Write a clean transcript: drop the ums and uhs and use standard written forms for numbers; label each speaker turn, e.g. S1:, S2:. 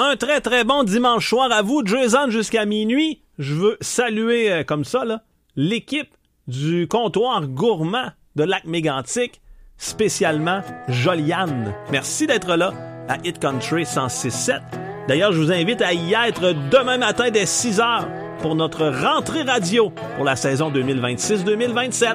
S1: un très très bon dimanche soir à vous, Jason jusqu'à minuit. Je veux saluer comme ça là, l'équipe du comptoir gourmand de Lac-Mégantic, spécialement Joliane. Merci d'être là à Hit Country 106.7. D'ailleurs, je vous invite à y être demain matin dès 6h pour notre rentrée radio pour la saison 2026-2027.